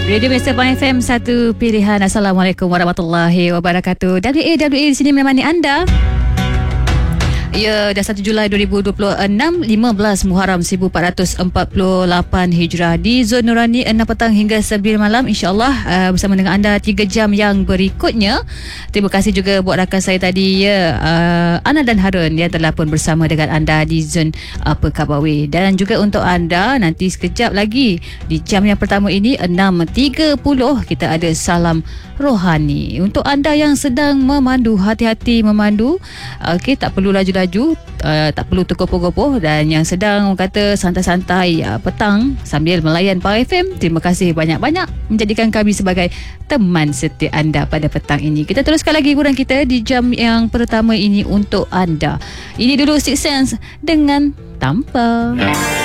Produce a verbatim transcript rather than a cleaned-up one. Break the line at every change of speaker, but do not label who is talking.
Radio Master Pang F M, satu pilihan. Assalamualaikum warahmatullahi wabarakatuh. W A W A di sini menemani anda. Ya, dah satu Julai dua ribu dua puluh enam, lima belas Muharram seribu empat ratus empat puluh lapan Hijrah. Di Zon Nurani enam petang hingga sembilan malam, insyaAllah uh, bersama dengan anda tiga jam yang berikutnya. Terima kasih juga buat rakan saya tadi, ya, uh, Ana dan Harun yang telah pun bersama dengan anda di Zon uh, Pekabawi. Dan juga untuk anda, nanti sekejap lagi di jam yang pertama ini enam tiga puluh kita ada Salam Rohani. Untuk anda yang sedang memandu, hati-hati memandu. Okey, tak perlu laju-laju, uh, tak perlu tergopoh-gopoh. Dan yang sedang orang kata santai-santai uh, petang sambil melayan Pang F M, terima kasih banyak-banyak menjadikan kami sebagai teman setia anda pada petang ini. Kita teruskan lagi hiburan kita di jam yang pertama ini untuk anda. Ini dulu Six Sense dengan Tanpa.